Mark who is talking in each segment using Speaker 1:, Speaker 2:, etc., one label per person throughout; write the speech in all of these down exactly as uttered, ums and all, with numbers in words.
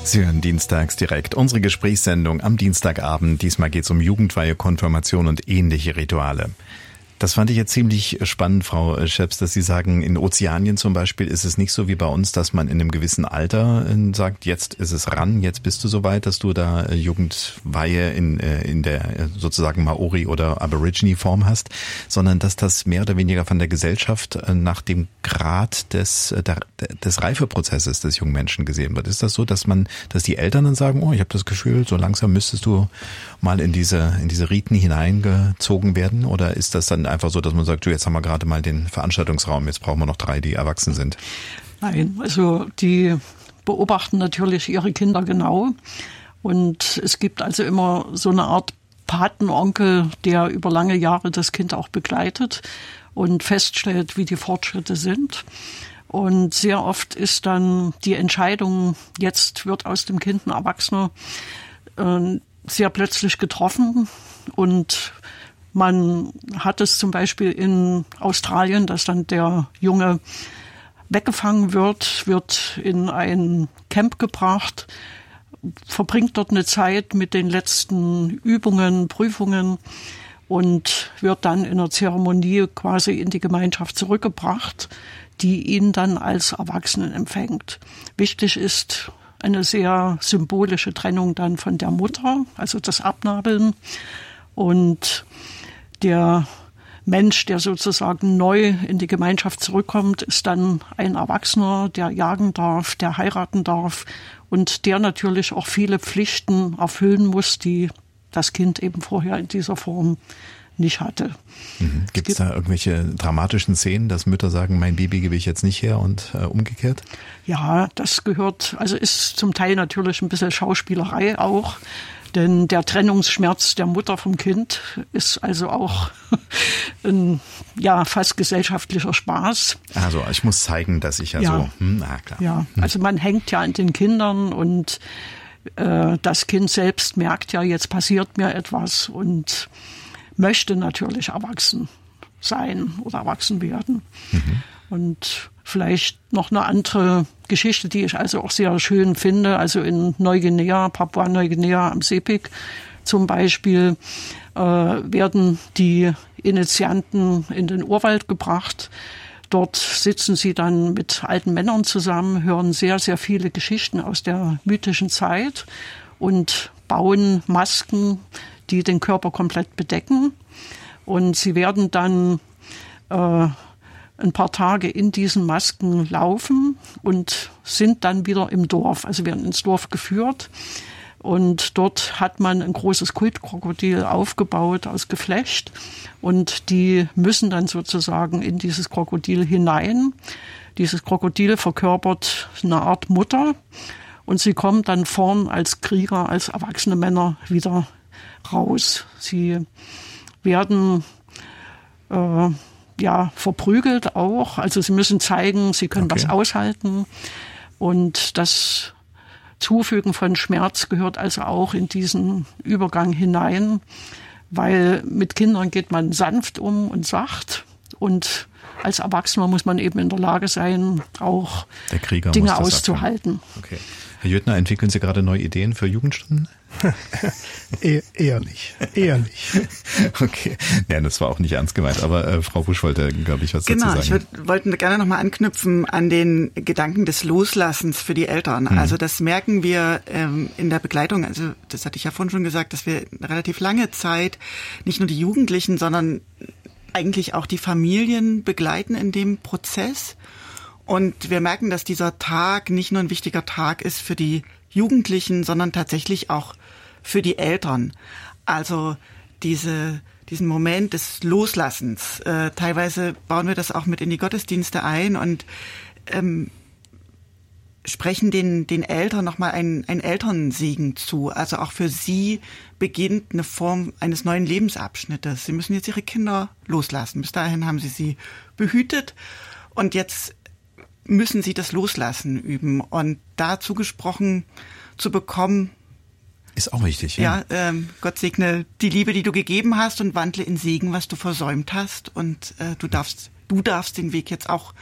Speaker 1: Sie hören dienstags direkt unsere Gesprächssendung am Dienstagabend. Diesmal geht es um Jugendweihe, Konfirmation und ähnliche Rituale. Das fand ich jetzt ziemlich spannend, Frau Scheps, dass Sie sagen, in Ozeanien zum Beispiel ist es nicht so wie bei uns, dass man in einem gewissen Alter sagt, jetzt ist es ran, jetzt bist du soweit, dass du da Jugendweihe in, in der sozusagen Maori- oder Aborigine-Form hast, sondern dass das mehr oder weniger von der Gesellschaft nach dem Grad des, des Reifeprozesses des jungen Menschen gesehen wird. Ist das so, dass man, dass die Eltern dann sagen, oh, ich habe das Gefühl, so langsam müsstest du mal in diese, in diese Riten hineingezogen werden, oder ist das dann einfach so, dass man sagt, du, jetzt haben wir gerade mal den Veranstaltungsraum, jetzt brauchen wir noch drei, die erwachsen sind?
Speaker 2: Nein, also die beobachten natürlich ihre Kinder genau, und es gibt also immer so eine Art Patenonkel, der über lange Jahre das Kind auch begleitet und feststellt, wie die Fortschritte sind. Und sehr oft ist dann die Entscheidung, jetzt wird aus dem Kind ein Erwachsener, äh, sehr plötzlich getroffen, und man hat es zum Beispiel in Australien, dass dann der Junge weggefangen wird, wird in ein Camp gebracht, verbringt dort eine Zeit mit den letzten Übungen, Prüfungen und wird dann in einer Zeremonie quasi in die Gemeinschaft zurückgebracht, die ihn dann als Erwachsenen empfängt. Wichtig ist eine sehr symbolische Trennung dann von der Mutter, also das Abnabeln, und der Mensch, der sozusagen neu in die Gemeinschaft zurückkommt, ist dann ein Erwachsener, der jagen darf, der heiraten darf und der natürlich auch viele Pflichten erfüllen muss, die das Kind eben vorher in dieser Form nicht hatte.
Speaker 1: Mhm. Gibt es da irgendwelche dramatischen Szenen, dass Mütter sagen, mein Baby gebe ich jetzt nicht her, und äh, umgekehrt?
Speaker 2: Ja, das gehört, also ist zum Teil natürlich ein bisschen Schauspielerei auch. Denn der Trennungsschmerz der Mutter vom Kind ist also auch ein ja fast gesellschaftlicher Spaß.
Speaker 1: Also ich muss zeigen, dass ich ja, ja. so, hm, na klar.
Speaker 2: Ja, also man hängt ja an den Kindern, und äh, das Kind selbst merkt ja, jetzt passiert mir etwas, und möchte natürlich erwachsen sein oder erwachsen werden. Mhm. Und vielleicht noch eine andere Geschichte, die ich also auch sehr schön finde. Also in Neuguinea, Papua-Neuguinea am Sepik zum Beispiel, äh, werden die Initianten in den Urwald gebracht. Dort sitzen sie dann mit alten Männern zusammen, hören sehr, sehr viele Geschichten aus der mythischen Zeit und bauen Masken, die den Körper komplett bedecken. Und sie werden dann äh, ein paar Tage in diesen Masken laufen und sind dann wieder im Dorf, also werden ins Dorf geführt. Und dort hat man ein großes Kultkrokodil aufgebaut aus Geflecht, und die müssen dann sozusagen in dieses Krokodil hinein. Dieses Krokodil verkörpert eine Art Mutter, und sie kommen dann vorn als Krieger, als erwachsene Männer wieder raus. Sie werden äh, ja verprügelt auch, also sie müssen zeigen, sie können okay. was aushalten, und das Zufügen von Schmerz gehört also auch in diesen Übergang hinein, weil mit Kindern geht man sanft um und sacht, und als Erwachsener muss man eben in der Lage sein, auch Dinge auszuhalten.
Speaker 1: Okay. Herr Jöttner, entwickeln Sie gerade neue Ideen für Jugendstunden?
Speaker 3: eher, eher nicht, eher nicht.
Speaker 1: Okay, ja, das war auch nicht ernst gemeint, aber äh, Frau Busch wollte, glaube ich, was
Speaker 4: genau,
Speaker 1: dazu sagen.
Speaker 4: Genau, ich wollte gerne nochmal anknüpfen an den Gedanken des Loslassens für die Eltern. Mhm. Also das merken wir ähm, in der Begleitung, also das hatte ich ja vorhin schon gesagt, dass wir relativ lange Zeit nicht nur die Jugendlichen, sondern eigentlich auch die Familien begleiten in dem Prozess. Und wir merken, dass dieser Tag nicht nur ein wichtiger Tag ist für die Jugendlichen, sondern tatsächlich auch für die Eltern. Also diese, diesen Moment des Loslassens. Äh, teilweise bauen wir das auch mit in die Gottesdienste ein und ähm, sprechen den, den Eltern nochmal einen, einen Elternsegen zu. Also auch für sie beginnt eine Form eines neuen Lebensabschnittes. Sie müssen jetzt ihre Kinder loslassen. Bis dahin haben sie sie behütet, und jetzt müssen sie das Loslassen üben. Und dazu gesprochen zu bekommen,
Speaker 1: ist auch wichtig. Ja,
Speaker 4: ja ähm, Gott segne die Liebe, die du gegeben hast, und wandle in Segen, was du versäumt hast. Und äh, du darfst, du darfst den Weg jetzt auch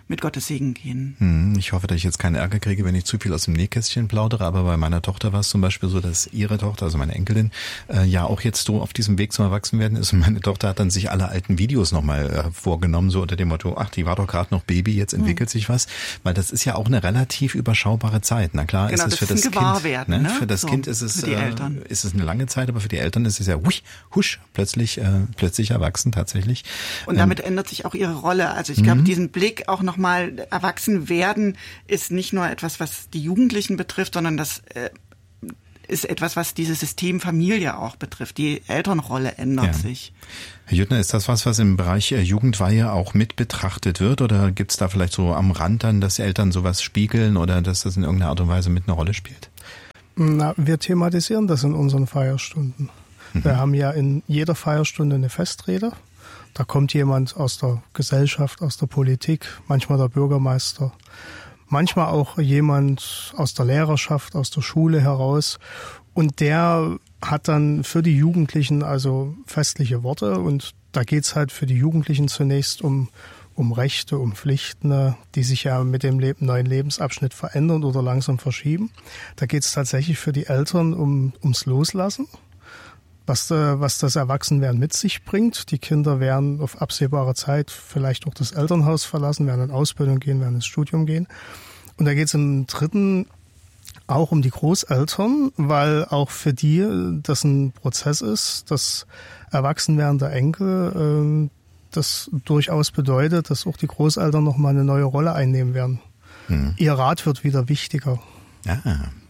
Speaker 4: mit Gottes Segen gehen.
Speaker 1: Ich hoffe, dass ich jetzt keinen Ärger kriege, wenn ich zu viel aus dem Nähkästchen plaudere, aber bei meiner Tochter war es zum Beispiel so, dass ihre Tochter, also meine Enkelin, äh, ja auch jetzt so auf diesem Weg zum Erwachsenwerden ist und meine Tochter hat dann sich alle alten Videos nochmal äh, vorgenommen, so unter dem Motto, ach, die war doch gerade noch Baby, jetzt entwickelt mhm. sich was, weil das ist ja auch eine relativ überschaubare Zeit. Na klar,
Speaker 4: genau,
Speaker 1: ist es
Speaker 4: das
Speaker 1: für das
Speaker 4: ist ein Gewahrwerden,
Speaker 1: Kind, ne?
Speaker 4: ne?
Speaker 1: Für das
Speaker 4: so,
Speaker 1: Kind ist es,
Speaker 4: für die
Speaker 1: äh,
Speaker 4: Eltern.
Speaker 1: ist es eine lange Zeit, aber für die Eltern ist es ja husch, husch, plötzlich, äh, plötzlich erwachsen tatsächlich.
Speaker 4: Und damit ähm, ändert sich auch ihre Rolle. Also ich glaube, diesen Blick auch nochmal erwachsen werden ist nicht nur etwas, was die Jugendlichen betrifft, sondern das äh, ist etwas, was dieses System Familie auch betrifft. Die Elternrolle ändert ja. sich.
Speaker 1: Herr Jüttner, ist das was, was im Bereich Jugendweihe auch mit betrachtet wird? Oder gibt es da vielleicht so am Rand dann, dass Eltern sowas spiegeln oder dass das in irgendeiner Art und Weise mit einer Rolle spielt?
Speaker 3: Na, wir thematisieren das in unseren Feierstunden. Mhm. Wir haben ja in jeder Feierstunde eine Festrede. Da kommt jemand aus der Gesellschaft, aus der Politik, manchmal der Bürgermeister, manchmal auch jemand aus der Lehrerschaft, aus der Schule heraus. Und der hat dann für die Jugendlichen also festliche Worte. Und da geht's halt für die Jugendlichen zunächst um, um Rechte, um Pflichten, die sich ja mit dem Leben, neuen Lebensabschnitt verändern oder langsam verschieben. Da geht's tatsächlich für die Eltern um, ums Loslassen. Was, was das Erwachsenwerden mit sich bringt. Die Kinder werden auf absehbare Zeit vielleicht auch das Elternhaus verlassen, werden in Ausbildung gehen, werden ins Studium gehen. Und da geht es im dritten auch um die Großeltern, weil auch für die das ein Prozess ist, das Erwachsenwerden der Enkel, das durchaus bedeutet, dass auch die Großeltern nochmal eine neue Rolle einnehmen werden. Hm. Ihr Rat wird wieder wichtiger.
Speaker 1: Ja.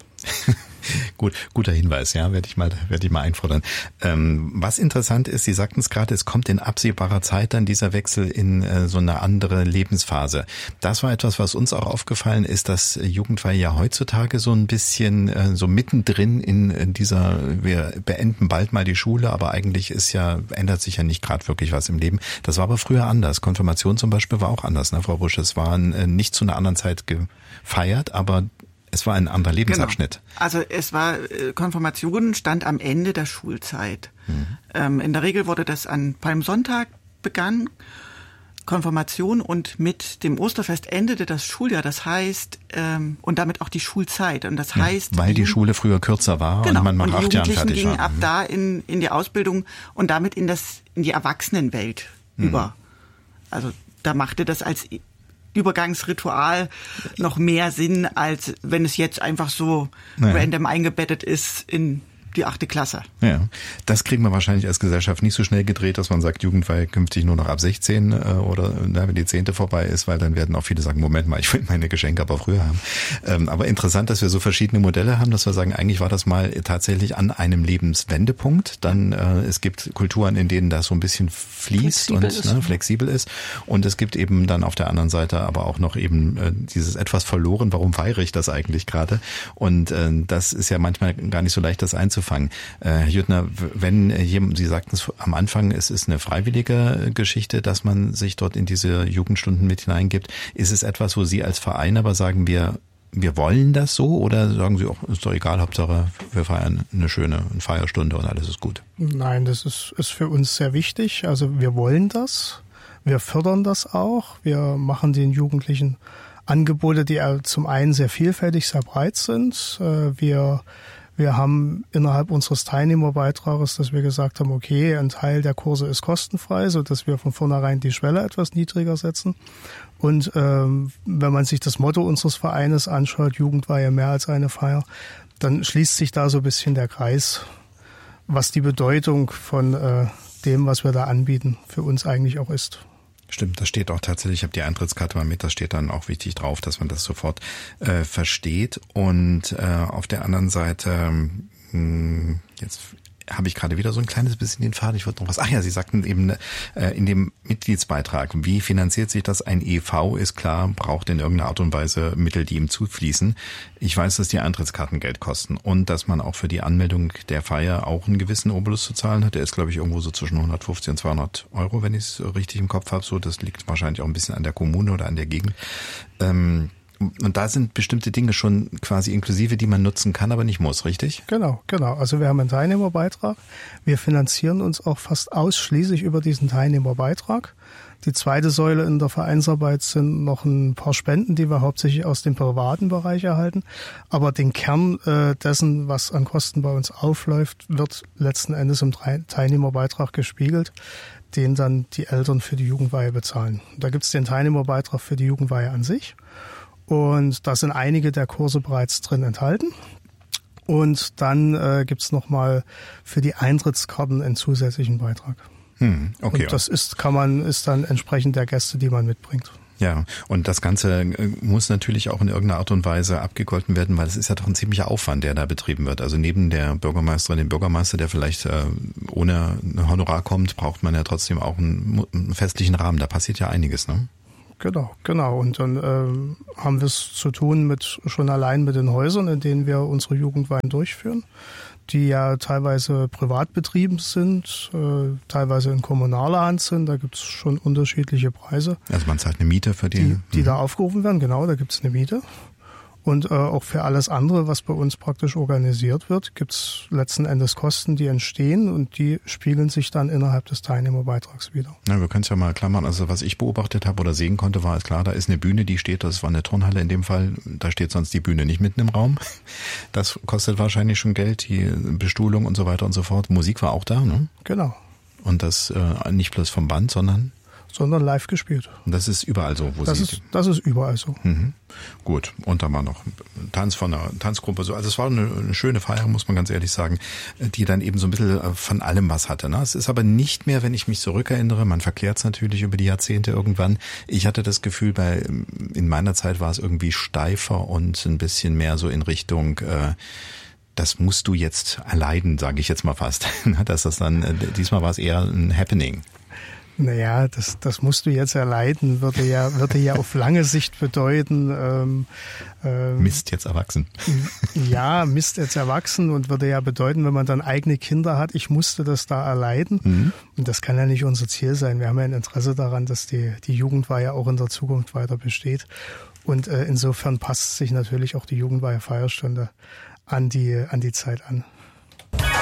Speaker 1: Gut, guter Hinweis, ja, werde ich mal, werde ich mal einfordern. Ähm, was interessant ist, Sie sagten es gerade, es kommt in absehbarer Zeit dann dieser Wechsel in äh, so eine andere Lebensphase. Das war etwas, was uns auch aufgefallen ist, dass Jugendweihe ja heutzutage so ein bisschen äh, so mittendrin in, in dieser, wir beenden bald mal die Schule, aber eigentlich ist ja, ändert sich ja nicht gerade wirklich was im Leben. Das war aber früher anders. Konfirmation zum Beispiel war auch anders, ne, Frau Busch? Es war äh, nicht zu einer anderen Zeit gefeiert, aber es war ein anderer Lebensabschnitt.
Speaker 4: Genau. Also es war, Konfirmation stand am Ende der Schulzeit. Mhm. Ähm, in der Regel wurde das an Palmsonntag begann, Konfirmation, und mit dem Osterfest endete das Schuljahr. Das heißt, ähm, und damit auch die Schulzeit. Und das heißt,
Speaker 1: ja, weil die, die Schule früher kürzer war genau, und man nach acht Jahren fertig war.
Speaker 4: Gingen ab da in, in die Ausbildung und damit in das, in die Erwachsenenwelt mhm. über. Also da machte das als Übergangsritual noch mehr Sinn, als wenn es jetzt einfach so naja. random eingebettet ist in die achte Klasse.
Speaker 1: Ja, das kriegen wir wahrscheinlich als Gesellschaft nicht so schnell gedreht, dass man sagt, Jugendweihe künftig nur noch ab sechzehn äh, oder na, wenn die zehnte vorbei ist, weil dann werden auch viele sagen, Moment mal, ich will meine Geschenke aber früher haben. Ähm, aber interessant, dass wir so verschiedene Modelle haben, dass wir sagen, eigentlich war das mal tatsächlich an einem Lebenswendepunkt. Dann äh, es gibt Kulturen, in denen das so ein bisschen fließt flexibel und ist, ne, flexibel ist. Und es gibt eben dann auf der anderen Seite aber auch noch eben äh, dieses etwas verloren, warum feiere ich das eigentlich gerade? Und äh, das ist ja manchmal gar nicht so leicht, das einzufangen. Herr Jüttner, wenn jemand, Sie sagten es am Anfang, es ist eine freiwillige Geschichte, dass man sich dort in diese Jugendstunden mit hineingibt. Ist es etwas, wo Sie als Verein aber sagen, wir, wir wollen das so? Oder sagen Sie auch, ist doch egal, Hauptsache wir feiern eine schöne Feierstunde und alles ist gut?
Speaker 3: Nein, das ist, ist für uns sehr wichtig. Also wir wollen das. Wir fördern das auch. Wir machen den Jugendlichen Angebote, die zum einen sehr vielfältig, sehr breit sind. Wir Wir haben innerhalb unseres Teilnehmerbeitrages, dass wir gesagt haben, okay, ein Teil der Kurse ist kostenfrei, so dass wir von vornherein die Schwelle etwas niedriger setzen. Und ähm, wenn man sich das Motto unseres Vereines anschaut, Jugendweihe mehr als eine Feier, dann schließt sich da so ein bisschen der Kreis, was die Bedeutung von äh, dem, was wir da anbieten, für uns eigentlich auch ist.
Speaker 1: Stimmt, das steht auch tatsächlich, ich habe die Eintrittskarte mal mit, das steht dann auch wichtig drauf, dass man das sofort äh, versteht. Und äh, auf der anderen Seite, mh, jetzt habe ich gerade wieder so ein kleines bisschen den Faden, ich wollte noch was, ach ja, Sie sagten eben äh, in dem Mitgliedsbeitrag, wie finanziert sich das? Ein E V ist klar, braucht in irgendeiner Art und Weise Mittel, die ihm zufließen. Ich weiß, dass die Eintrittskarten Geld kosten und dass man auch für die Anmeldung der Feier auch einen gewissen Obolus zu zahlen hat. Der ist, glaube ich, irgendwo so zwischen hundertfünfzig und zweihundert Euro, wenn ich es richtig im Kopf habe. So, das liegt wahrscheinlich auch ein bisschen an der Kommune oder an der Gegend. Ähm, Und da sind bestimmte Dinge schon quasi inklusive, die man nutzen kann, aber nicht muss, richtig?
Speaker 3: Genau, genau. Also wir haben einen Teilnehmerbeitrag. Wir finanzieren uns auch fast ausschließlich über diesen Teilnehmerbeitrag. Die zweite Säule in der Vereinsarbeit sind noch ein paar Spenden, die wir hauptsächlich aus dem privaten Bereich erhalten. Aber den Kern äh, dessen, was an Kosten bei uns aufläuft, wird letzten Endes im Teilnehmerbeitrag gespiegelt, den dann die Eltern für die Jugendweihe bezahlen. Da gibt es den Teilnehmerbeitrag für die Jugendweihe an sich. Und da sind einige der Kurse bereits drin enthalten. Und dann äh, gibt es nochmal für die Eintrittskarten einen zusätzlichen Beitrag.
Speaker 1: Hm, okay.
Speaker 3: Und das ist, kann man, ist dann entsprechend der Gäste, die man mitbringt.
Speaker 1: Ja, und das Ganze muss natürlich auch in irgendeiner Art und Weise abgegolten werden, weil es ist ja doch ein ziemlicher Aufwand, der da betrieben wird. Also neben der Bürgermeisterin, dem Bürgermeister, der vielleicht äh, ohne Honorar kommt, braucht man ja trotzdem auch einen, einen festlichen Rahmen. Da passiert ja einiges, ne?
Speaker 3: Genau, genau. Und dann ähm, haben wir es zu tun mit schon allein mit den Häusern, in denen wir unsere Jugendweihen durchführen, die ja teilweise privat betrieben sind, äh, teilweise in kommunaler Hand sind. Da gibt es schon unterschiedliche Preise.
Speaker 1: Also man zahlt eine Miete für die?
Speaker 3: Die, die
Speaker 1: mhm.
Speaker 3: da aufgerufen werden, genau, da gibt es eine Miete. Und äh, auch für alles andere, was bei uns praktisch organisiert wird, gibt es letzten Endes Kosten, die entstehen und die spiegeln sich dann innerhalb des Teilnehmerbeitrags wieder.
Speaker 1: Ja, wir können es ja mal klar machen. Also was ich beobachtet habe oder sehen konnte, war es klar, da ist eine Bühne, die steht, das war eine Turnhalle in dem Fall, da steht sonst die Bühne nicht mitten im Raum. Das kostet wahrscheinlich schon Geld, die Bestuhlung und so weiter und so fort. Musik war auch da, ne?
Speaker 3: Genau.
Speaker 1: Und das äh, nicht bloß vom Band, sondern...
Speaker 3: sondern live gespielt.
Speaker 1: Und das ist überall so, wo
Speaker 3: das
Speaker 1: Sie...
Speaker 3: Ist, das ist überall so.
Speaker 1: Mhm. Gut, und da war noch Tanz von einer Tanzgruppe. Also es war eine, eine schöne Feier, muss man ganz ehrlich sagen, die dann eben so ein bisschen von allem was hatte. Ne? Es ist aber nicht mehr, wenn ich mich zurückerinnere, man verklärt es natürlich über die Jahrzehnte irgendwann. Ich hatte das Gefühl, bei in meiner Zeit war es irgendwie steifer und ein bisschen mehr so in Richtung... Äh, das musst du jetzt erleiden, sage ich jetzt mal fast. Dass das dann, diesmal war es eher ein Happening.
Speaker 3: Naja, das, das musst du jetzt erleiden, würde ja, würde ja auf lange Sicht bedeuten. Ähm, ähm,
Speaker 1: Mist jetzt erwachsen.
Speaker 3: Ja, Mist jetzt erwachsen und würde ja bedeuten, wenn man dann eigene Kinder hat, ich musste das da erleiden. Mhm. Und das kann ja nicht unser Ziel sein. Wir haben ja ein Interesse daran, dass die, die Jugendweihe auch in der Zukunft weiter besteht. Und äh, insofern passt sich natürlich auch die Jugendweihe Feierstunde an die, an die Zeit an.